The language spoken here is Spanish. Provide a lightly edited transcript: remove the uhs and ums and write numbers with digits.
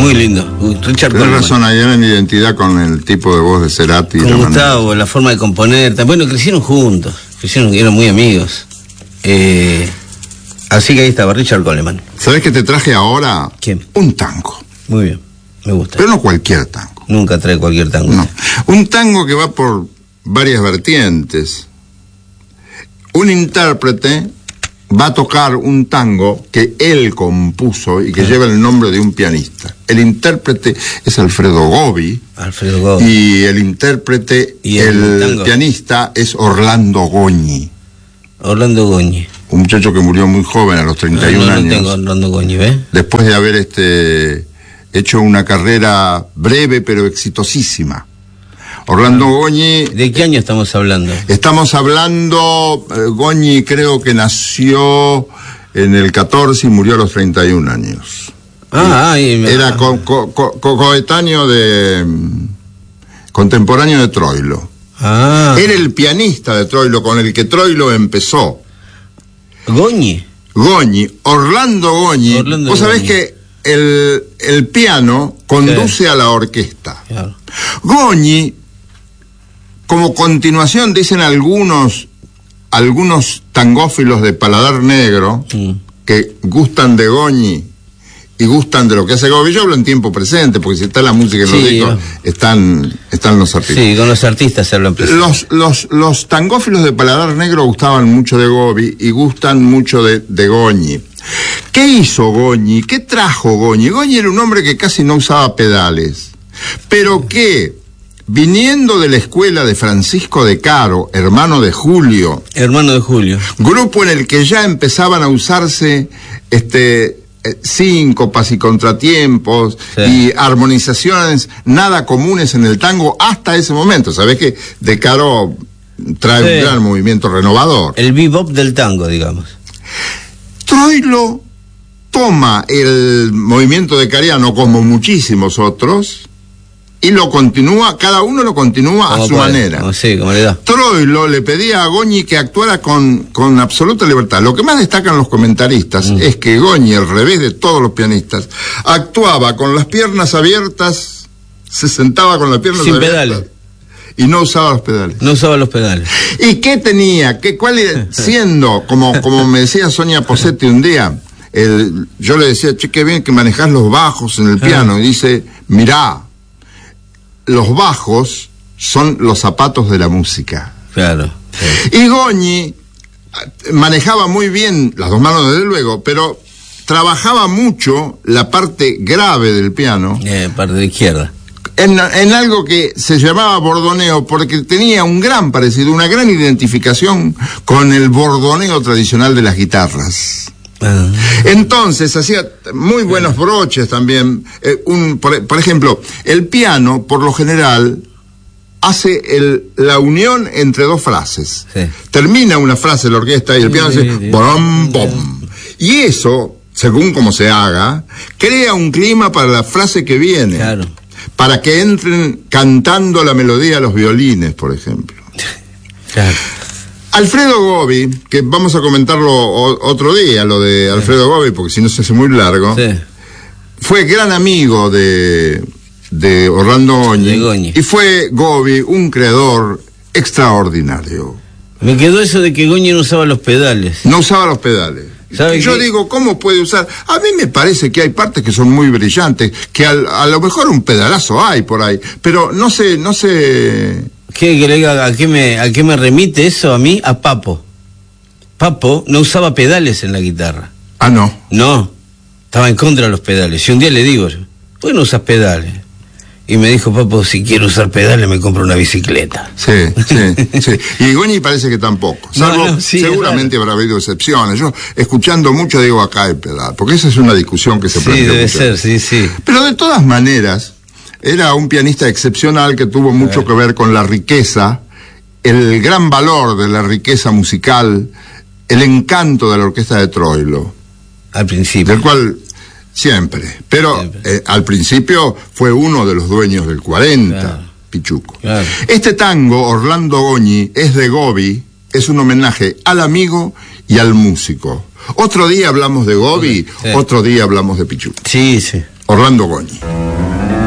Muy lindo. Richard Tienes Coleman. razón, hay una identidad con el tipo de voz de Cerati. Con Gustavo, la forma de componer. Bueno, crecieron juntos. Eran muy amigos. Así que ahí estaba, Richard Coleman. ¿Sabés qué te traje ahora? ¿Quién? Un tango. Muy bien, me gusta. Pero no cualquier tango. Nunca trae cualquier tango. No. Un tango que va por varias vertientes. Un intérprete va a tocar un tango que él compuso y que lleva el nombre de un pianista. El intérprete es Alfredo Gobbi. Alfredo Gobbi. Y el intérprete, ¿Y el pianista, es Orlando Goñi. Orlando Goñi. Un muchacho que murió muy joven, a los 31 años. No tengo Orlando Goñi, ¿ves? Después de haber hecho una carrera breve pero exitosísima. Orlando Goñi... ¿De qué año estamos hablando? Estamos hablando, Goñi creo que nació en el 14 y murió a los 31 años. Era coetáneo contemporáneo de Troilo. Era el pianista de Troilo, con el que Troilo empezó. ¿Goñi? Goñi, Orlando Goñi. Vos sabés que el piano conduce a la orquesta. Claro. Goñi, como continuación, dicen algunos tangófilos de paladar negro, que gustan de Goñi y gustan de lo que hace Gobbi. Yo hablo en tiempo presente, porque si está la música en los discos, están los artistas. Sí, con los artistas se hablan presente. Los tangófilos de paladar negro gustaban mucho de Gobbi y gustan mucho de Goñi. ¿Qué hizo Goñi? ¿Qué trajo Goñi? Goñi era un hombre que casi no usaba pedales, pero que, viniendo de la escuela de Francisco de Caro, hermano de Julio, grupo en el que ya empezaban a usarse síncopas y contratiempos, y armonizaciones nada comunes en el tango hasta ese momento. Sabés que De Caro trae un gran movimiento renovador. El bebop del tango, digamos. Troilo toma el movimiento de Cariano, como muchísimos otros, y lo continúa, cada uno lo continúa a su manera. Como le da. Troilo le pedía a Goñi que actuara con absoluta libertad. Lo que más destacan los comentaristas es que Goñi, al revés de todos los pianistas, actuaba con las piernas abiertas, se sentaba con las piernas abiertas. Sin pedales. Y no usaba los pedales. No usaba los pedales. ¿Y qué tenía? Siendo, como me decía Sonia Posetti un día, yo le decía, che, qué bien que manejás los bajos en el piano. Y dice, mirá, los bajos son los zapatos de la música. Claro. Y Goñi manejaba muy bien las dos manos, desde luego, pero trabajaba mucho la parte grave del piano. Parte de izquierda. En algo que se llamaba bordoneo, porque tenía un gran parecido, una gran identificación con el bordoneo tradicional de las guitarras. Entonces hacía muy buenos broches también. Por ejemplo, el piano, por lo general, hace la unión entre dos frases. Termina una frase la orquesta y el piano hace bom, bom. Y eso, según como se haga, crea un clima para la frase que viene. Claro. Para que entren cantando la melodía los violines, por ejemplo. Claro. Alfredo Gobbi, que vamos a comentarlo otro día, lo de Alfredo Gobbi, porque si no se hace muy largo, fue gran amigo de Orlando Goñi, y fue Gobbi un creador extraordinario. Me quedó eso de que Goñi no usaba los pedales. No usaba los pedales. Yo digo, ¿cómo puede usar? A mí me parece que hay partes que son muy brillantes, que a lo mejor un pedalazo hay por ahí, pero no sé... ¿Qué le diga? ¿A qué me remite eso a mí? A Papo. Papo no usaba pedales en la guitarra. Ah, ¿no? No, estaba en contra de los pedales. Y un día le digo, ¿por qué no usas pedales? Y me dijo, Papo, si quiero usar pedales me compro una bicicleta. Sí. Y Goñi parece que tampoco. Salvo, seguramente habrá habido excepciones. Yo, escuchando mucho, digo, acá hay pedal. Porque esa es una discusión que se plantea. Sí, debe ser, sí. Pero de todas maneras, era un pianista excepcional que tuvo mucho que ver con la riqueza, el gran valor de la riqueza musical, el encanto de la orquesta de Troilo. Al principio. Del cual... Siempre, pero al principio fue uno de los dueños del 40, Pichuco. Claro. Este tango, Orlando Goñi, es de Gobbi, es un homenaje al amigo y al músico. Otro día hablamos de Gobbi, otro día hablamos de Pichuco. Sí. Orlando Goñi.